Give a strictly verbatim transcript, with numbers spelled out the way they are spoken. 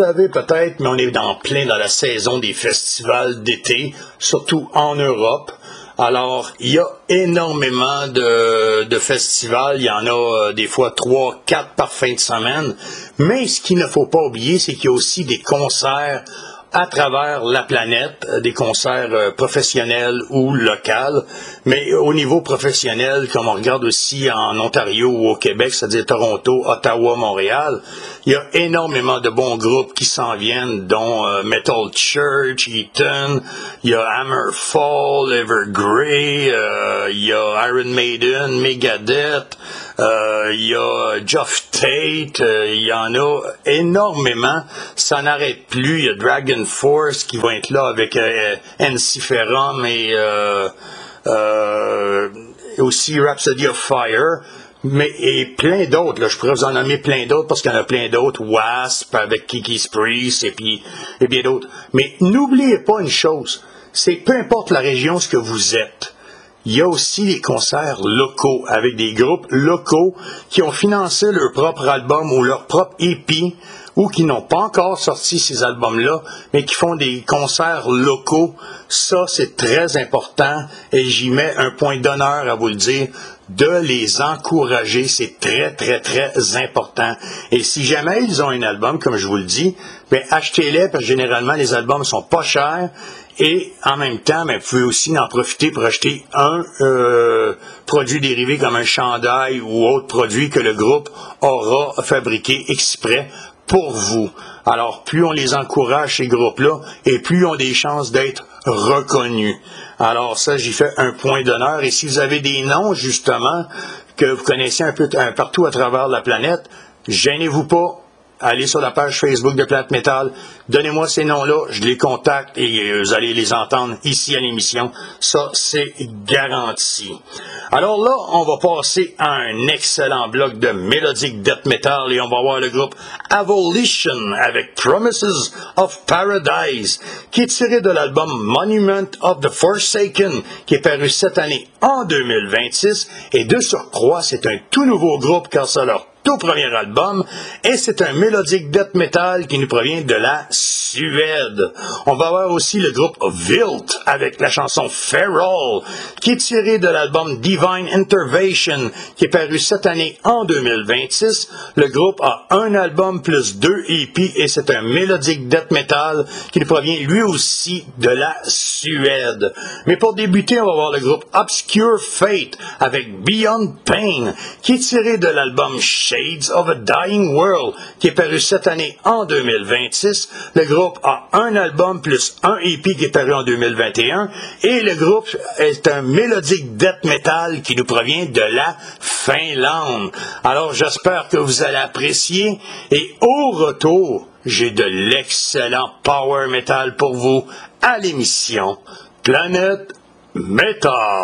Vous savez peut-être, mais on est en plein dans la saison des festivals d'été, surtout en Europe. Alors, il y a énormément de, de festivals. Il y en a euh, des fois trois, quatre par fin de semaine. Mais ce qu'il ne faut pas oublier, c'est qu'il y a aussi des concerts à travers la planète, des concerts euh, professionnels ou locaux. Mais au niveau professionnel, comme on regarde aussi en Ontario ou au Québec, c'est-à-dire Toronto, Ottawa, Montréal, il y a énormément de bons groupes qui s'en viennent, dont euh, Metal Church, Eaton, il y a Hammerfall, Evergrey, euh, il y a Iron Maiden, Megadeth, euh, il y a Geoff Tate, euh, il y en a énormément. Ça n'arrête plus. Il y a Dragon Force qui va être là avec euh, Ensiferum et euh, euh, aussi Rhapsody of Fire. Mais et plein d'autres, là, je pourrais vous en nommer plein d'autres parce qu'il y en a plein d'autres, Wasp avec Kiki's Priest et puis et bien d'autres. Mais n'oubliez pas une chose, c'est peu importe la région ce que vous êtes, il y a aussi des concerts locaux avec des groupes locaux qui ont financé leur propre album ou leur propre E P ou qui n'ont pas encore sorti ces albums-là, mais qui font des concerts locaux. Ça, c'est très important et j'y mets un point d'honneur à vous le dire, de les encourager. C'est très, très, très important. Et si jamais ils ont un album, comme je vous le dis, bien, achetez-les parce que généralement, les albums sont pas chers. Et en même temps, bien, vous pouvez aussi en profiter pour acheter un euh, produit dérivé comme un chandail ou autre produit que le groupe aura fabriqué exprès pour vous. Alors, plus on les encourage, ces groupes-là, et plus ils ont des chances d'être reconnus. Alors ça, j'y fais un point d'honneur. Et si vous avez des noms, justement, que vous connaissez un peu un, partout à travers la planète, gênez-vous pas. Allez sur la page Facebook de Planète Métal, donnez-moi ces noms-là, je les contacte et vous allez les entendre ici à l'émission. Ça, c'est garanti. Alors là, on va passer à un excellent bloc de mélodique death metal et on va voir le groupe Avolition avec Promises of Paradise, qui est tiré de l'album Monument of the Forsaken, qui est paru cette année en deux mille vingt-six. Et de surcroît, c'est un tout nouveau groupe car c'est leur tout premier album, et c'est un mélodique death metal qui nous provient de la Suède. On va avoir aussi le groupe Vilt avec la chanson Feral, qui est tiré de l'album Divine Intervention, qui est paru cette année en deux mille vingt-six. Le groupe a un album plus deux E P, et c'est un mélodique death metal qui nous provient lui aussi de la Suède. Mais pour débuter, on va voir le groupe Obscure Fate avec Beyond Pain, qui est tiré de l'album Shades of a Dying World, qui est paru cette année en deux mille vingt-six. Le groupe a un album plus un E P qui est paru en deux mille vingt et un. Et le groupe est un mélodique death metal qui nous provient de la Finlande. Alors, j'espère que vous allez apprécier. Et au retour, j'ai de l'excellent power metal pour vous à l'émission Planète Métal.